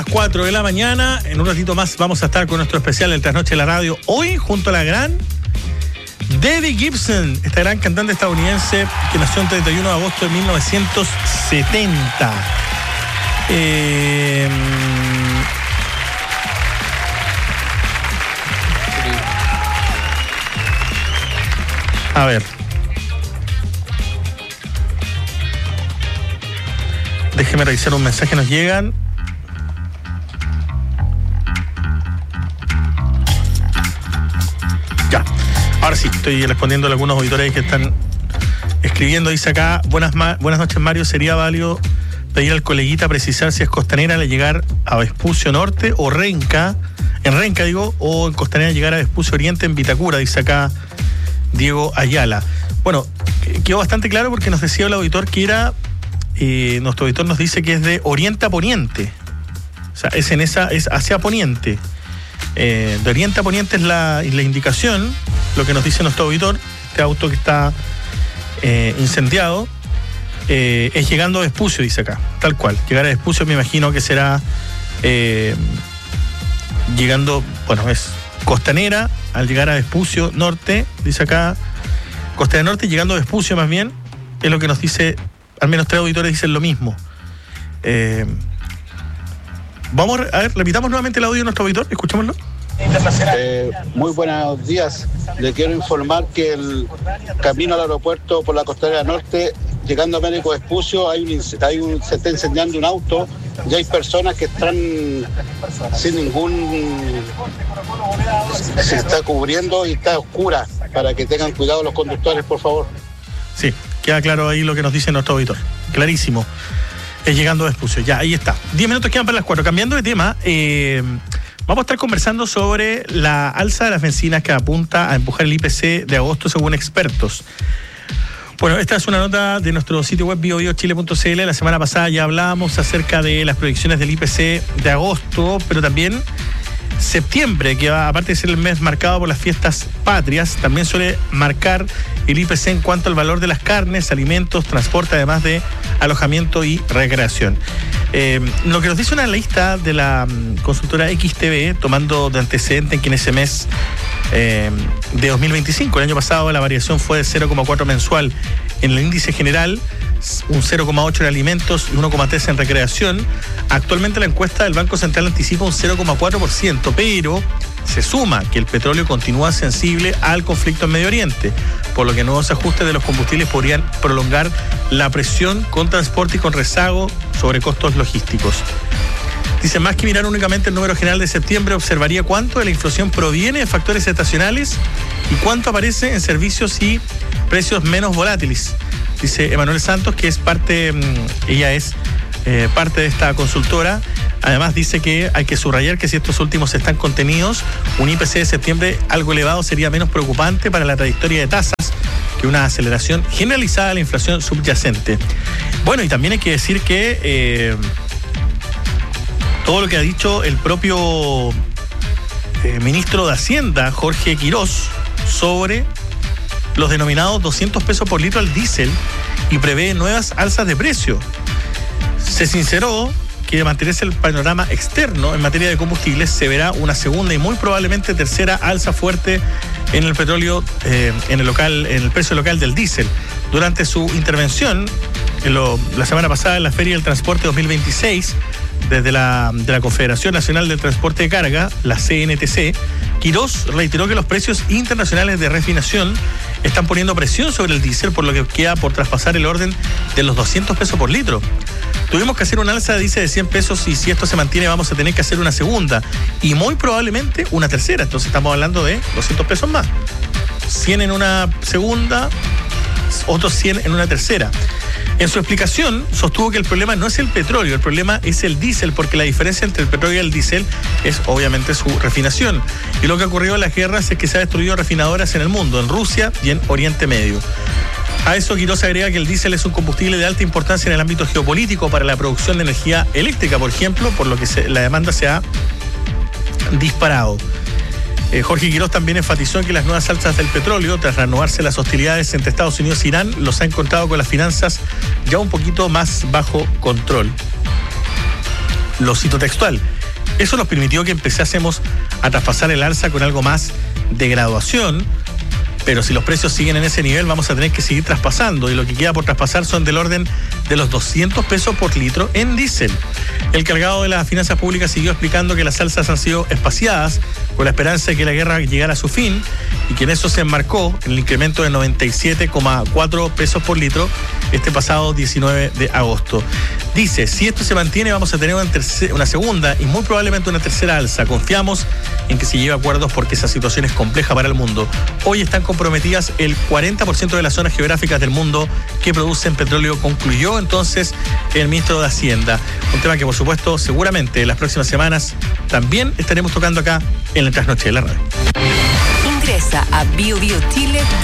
4 de la mañana. En un ratito más vamos a estar con nuestro especial del Trasnoche de la Radio. Hoy junto a la gran Debbie Gibson, esta gran cantante estadounidense que nació el 31 de agosto de 1970. A ver. Déjeme revisar un mensaje que nos llegan. Ya, ahora sí, estoy respondiendo a algunos auditores que están escribiendo. Dice acá, buenas noches Mario, ¿sería válido pedir al coleguita precisar si es Costanera al llegar a Vespucio Norte o Renca, en Renca digo, o en Costanera llegar a Vespucio Oriente en Vitacura? Dice acá Diego Ayala. Bueno, quedó bastante claro porque nos decía el auditor que era, nuestro auditor nos dice que es de oriente a poniente, o sea, es hacia poniente. De oriente a poniente es la indicación, lo que nos dice nuestro auditor. Este auto que está incendiado es llegando a Vespucio, dice acá, tal cual. Llegar a Vespucio me imagino que será llegando, bueno, es Costanera al llegar a Vespucio Norte, dice acá, Costanera Norte llegando a Vespucio más bien, es lo que nos dice, al menos 3 auditores dicen lo mismo. Vamos a ver, repitamos nuevamente el audio de nuestro auditor, escuchémoslo. Muy buenos días. Le quiero informar que el camino al aeropuerto por la Costanera Norte, llegando a Médico Vespucio, se está incendiando un auto y hay personas que están sin se está cubriendo y está oscura, para que tengan cuidado los conductores, por favor. Sí, queda claro ahí lo que nos dice nuestro auditor, clarísimo. Es llegando a Vespucio, ya, ahí está. 10 minutos quedan para las 4. Cambiando de tema, vamos a estar conversando sobre la alza de las bencinas que apunta a empujar el IPC de agosto según expertos. Bueno, esta es una nota de nuestro sitio web biobiochile.cl. La semana pasada ya hablábamos acerca de las proyecciones del IPC de agosto, pero también septiembre, que va, aparte de ser el mes marcado por las fiestas patrias, también suele marcar el IPC en cuanto al valor de las carnes, alimentos, transporte, además de alojamiento y recreación. Lo que nos dice una lista de la consultora XTB, tomando de antecedente en que en ese mes de 2025, el año pasado, la variación fue de 0,4 mensual en el índice general, un 0,8 en alimentos y 1,3 en recreación. Actualmente la encuesta del Banco Central anticipa un 0,4%, pero se suma que el petróleo continúa sensible al conflicto en Medio Oriente, por lo que nuevos ajustes de los combustibles podrían prolongar la presión con transporte y con rezago sobre costos logísticos. Dice, más que mirar únicamente el número general de septiembre, observaría cuánto de la inflación proviene de factores estacionales y cuánto aparece en servicios y precios menos volátiles. Dice Emanuel Santos, que es parte de esta consultora. Además dice que hay que subrayar que si estos últimos están contenidos, un IPC de septiembre algo elevado sería menos preocupante para la trayectoria de tasas que una aceleración generalizada de la inflación subyacente. Bueno, y también hay que decir que todo lo que ha dicho el propio ministro de Hacienda, Jorge Quirós, sobre los denominados 200 pesos por litro al diésel y prevé nuevas alzas de precio. Se sinceró que de mantenerse el panorama externo en materia de combustibles, se verá una segunda y muy probablemente tercera alza fuerte en el petróleo, en el precio local del diésel. Durante su intervención la semana pasada en la Feria del Transporte 2026, desde la Confederación Nacional del Transporte de Carga, la CNTC, Quirós reiteró que los precios internacionales de refinación están poniendo presión sobre el diésel, por lo que queda por traspasar el orden de los 200 pesos por litro. Tuvimos que hacer una alza de diésel de 100 pesos y si esto se mantiene vamos a tener que hacer una segunda y muy probablemente una tercera. Entonces estamos hablando de 200 pesos más. 100 en una segunda, otros 100 en una tercera. En su explicación, sostuvo que el problema no es el petróleo, el problema es el diésel, porque la diferencia entre el petróleo y el diésel es obviamente su refinación. Y lo que ha ocurrido en las guerras es que se han destruido refinadoras en el mundo, en Rusia y en Oriente Medio. A eso Quirós agrega que el diésel es un combustible de alta importancia en el ámbito geopolítico para la producción de energía eléctrica, por ejemplo, por lo que la demanda se ha disparado. Jorge Quirós también enfatizó en que las nuevas alzas del petróleo, tras reanudarse las hostilidades entre Estados Unidos e Irán, los ha encontrado con las finanzas ya un poquito más bajo control. Lo cito textual. Eso nos permitió que empezásemos a traspasar el alza con algo más de graduación, pero si los precios siguen en ese nivel vamos a tener que seguir traspasando, y lo que queda por traspasar son del orden de los 200 pesos por litro en diésel. El cargado de las finanzas públicas siguió explicando que las alzas han sido espaciadas con la esperanza de que la guerra llegara a su fin, y que en eso se enmarcó el incremento de 97,4 pesos por litro este pasado 19 de agosto. Dice, si esto se mantiene vamos a tener una segunda y muy probablemente una tercera alza. Confiamos en que se lleve acuerdos porque esa situación es compleja para el mundo. Hoy están comprometidas el 40% de las zonas geográficas del mundo que producen petróleo, concluyó entonces el ministro de Hacienda. Un tema que por supuesto seguramente en las próximas semanas también estaremos tocando acá en la Trasnoche de la Radio. Ingresa a BioBioChile